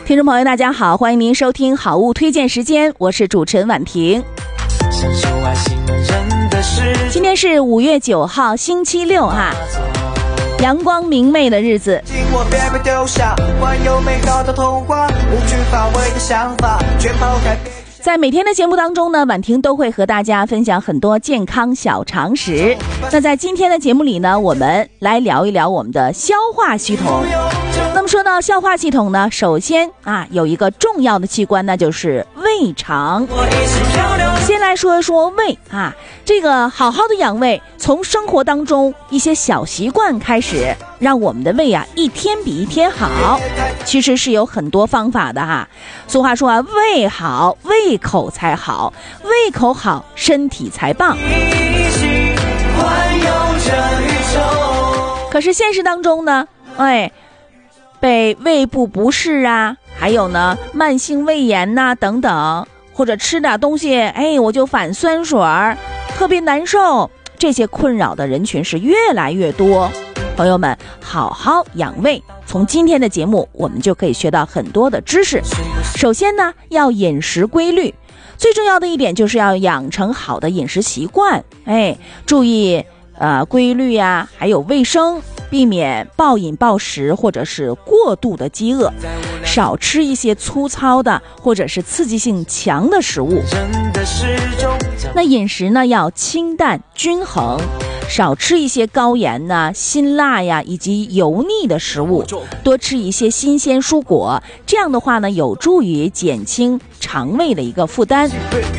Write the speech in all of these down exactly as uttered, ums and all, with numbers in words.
听众朋友大家好，欢迎您收听好物推荐时间，我是主持人婉婷。今天是五月九号星期六哈、啊，阳光明媚的日子。在每天的节目当中呢，婉婷都会和大家分享很多健康小常识。那在今天的节目里呢，我们来聊一聊我们的消化系统。那么说到消化系统呢，首先啊有一个重要的器官，那就是胃肠。先来说一说胃啊，这个好好的养胃，从生活当中一些小习惯开始，让我们的胃啊一天比一天好。其实是有很多方法的哈。俗话说啊，胃好胃口才好，胃口好身体才棒。可是现实当中呢，哎，被胃部不适啊，还有呢慢性胃炎呐、啊、等等，或者吃点东西，哎，我就反酸水儿，特别难受，这些困扰的人群是越来越多。朋友们，好好养胃，从今天的节目我们就可以学到很多的知识。首先呢，要饮食规律，最重要的一点就是要养成好的饮食习惯，哎，注意呃规律呀、啊，还有卫生，避免暴饮暴食或者是过度的饥饿，少吃一些粗糙的或者是刺激性强的食物。那饮食呢要清淡均衡，少吃一些高盐呐、辛辣呀以及油腻的食物，多吃一些新鲜蔬果，这样的话呢有助于减轻肠胃的一个负担。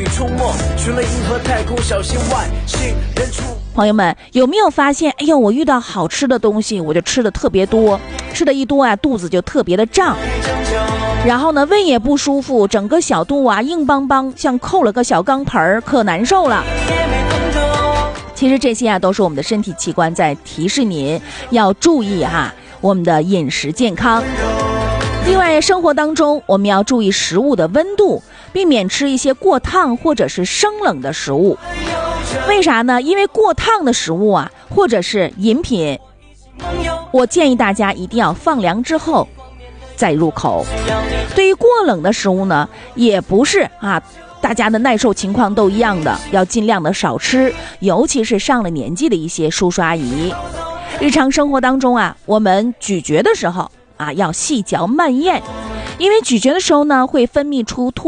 朋友们有没有发现，哎呦，我遇到好吃的东西我就吃的特别多，吃的一多啊肚子就特别的胀，然后呢胃也不舒服，整个小肚啊硬邦邦，像扣了个小钢盆，可难受了。其实这些啊都是我们的身体器官在提示您要注意哈我们的饮食健康。另外生活当中我们要注意食物的温度，避免吃一些过烫或者是生冷的食物。为啥呢？因为过烫的食物啊或者是饮品，我建议大家一定要放凉之后再入口。对于过冷的食物呢，也不是啊大家的耐受情况都一样的，要尽量的少吃，尤其是上了年纪的一些叔叔阿姨。日常生活当中啊，我们咀嚼的时候啊要细嚼慢咽，因为咀嚼的时候呢会分泌出唾